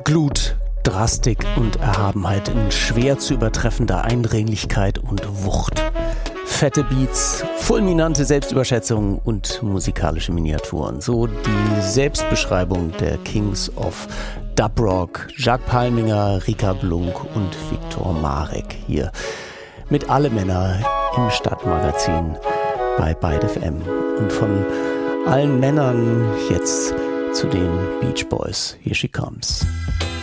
Glut, Drastik und Erhabenheit in schwer zu übertreffender Eindringlichkeit und Wucht. Fette Beats, fulminante Selbstüberschätzung und musikalische Miniaturen. So die Selbstbeschreibung der Kings of Dub Rock, Jacques Palminger, Rika Blunk und Viktor Marek hier mit Alle Männer im Stadtmagazin bei Byte FM. Und von allen Männern jetzt zu den Beach Boys. Here she comes.